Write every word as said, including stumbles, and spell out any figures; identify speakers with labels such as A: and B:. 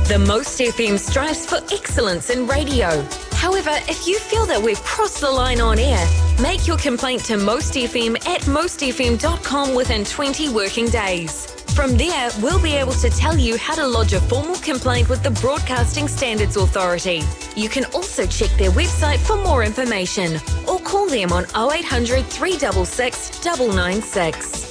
A: The Most F M strives for excellence in radio. However, if you feel that we've crossed the line on air, make your complaint to Most F M at most f m dot com within twenty working days. From there, we'll be able to tell you how to lodge a formal complaint with the Broadcasting Standards Authority. You can also check their website for more information or call them on oh eight hundred, three six six, nine nine six.